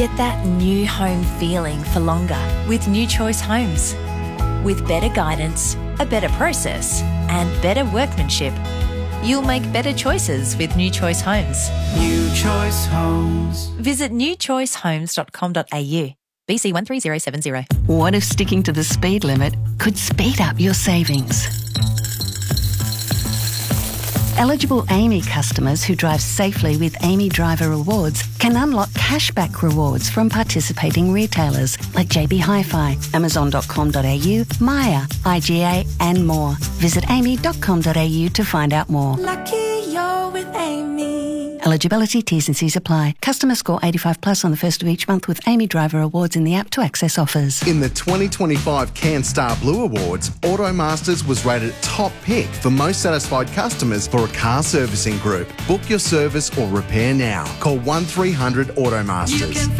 Get that new home feeling for longer with New Choice Homes. With better guidance, a better process, and better workmanship, you'll make better choices with New Choice Homes. New Choice Homes. Visit newchoicehomes.com.au. BC 13070. What if sticking to the speed limit could speed up your savings? Eligible AAMI customers who drive safely with AAMI Driver Rewards can unlock cashback rewards from participating retailers like JB Hi-Fi, Amazon.com.au, Maya, IGA and more. Visit aami.com.au to find out more. Lucky you're with AAMI. Eligibility, T's and C's apply. Customer score 85 plus on the first of each month with AAMI Driver Rewards in the app to access offers. In the 2025 CanStar Blue Awards, Automasters was rated top pick for most satisfied customers for a car servicing group. Book your service or repair now. Call 1300 Automasters.